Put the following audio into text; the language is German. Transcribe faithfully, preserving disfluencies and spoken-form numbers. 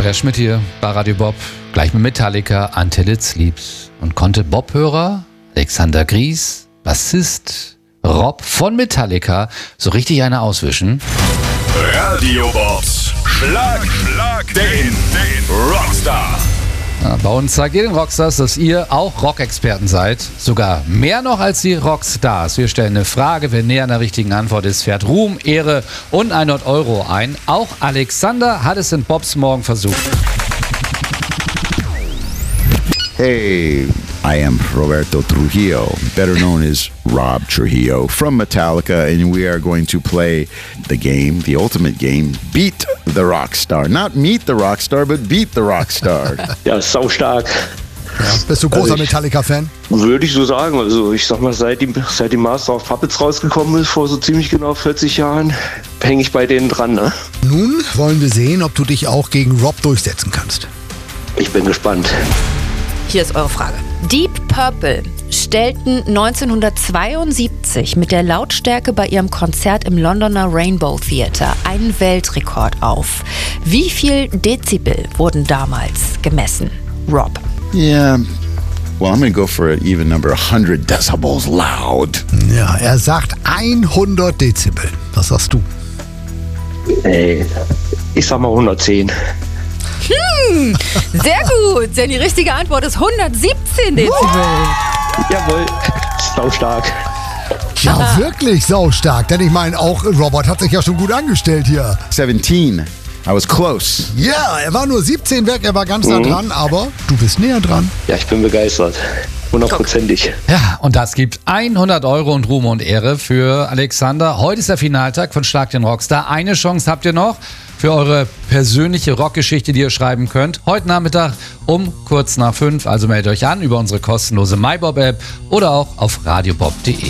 Andreas Schmidt hier bei Radio Bob, gleich mit Metallica, Until It Sleeps. Und konnte Bob-Hörer Alexander Gries, Bassist Rob von Metallica, so richtig eine auswischen? Radio Bobs Schlag, Schlag den, den Rockstar. Ja, bei uns zeigt ihr den Rockstars, dass ihr auch Rockexperten seid. Sogar mehr noch als die Rockstars. Wir stellen eine Frage, wer näher an der richtigen Antwort ist, fährt Ruhm, Ehre und hundert Euro ein. Auch Alexander hat es in Bobs Morgen versucht. Hey, I am Roberto Trujillo, better known as Rob Trujillo from Metallica, and we are going to play the game, the ultimate game, Beat the Rockstar. Not Meet the Rockstar, but Beat the Rockstar. Ja, saustark. Ja, bist du großer Also ich- Metallica-Fan? Würde ich so sagen. Also ich sag mal, seit die, seit die Master of Puppets rausgekommen ist, vor so ziemlich genau vierzig Jahren, hänge ich bei denen dran, ne? Nun wollen wir sehen, ob du dich auch gegen Rob durchsetzen kannst. Ich bin gespannt. Hier ist eure Frage. Deep Purple stellten neunzehnhundertzweiundsiebzig mit der Lautstärke bei ihrem Konzert im Londoner Rainbow Theatre einen Weltrekord auf. Wie viel Dezibel wurden damals gemessen? Rob. Yeah, well, I'm going to go for an even number, one hundred decibels loud. Ja, er sagt hundert Dezibel. Was sagst du? Ey, ich sag mal hundertzehn. Sehr gut, denn die richtige Antwort ist hundertsiebzehn Dezibel. Jawohl, saustark. Ja, wirklich saustark. Denn ich meine, auch Robert hat sich ja schon gut angestellt hier. seventeen. I was close. Ja, er war nur siebzehn weg, er war ganz nah dran, aber du bist näher dran. Ja, ich bin begeistert. Hundertprozentig. Ja, und das gibt hundert Euro und Ruhm und Ehre für Alexander. Heute ist der Finaltag von Schlag den Rockstar. Eine Chance habt ihr noch für eure persönliche Rockgeschichte, die ihr schreiben könnt. Heute Nachmittag um kurz nach fünf. Also meldet euch an über unsere kostenlose MyBob-App oder auch auf radiobob punkt de.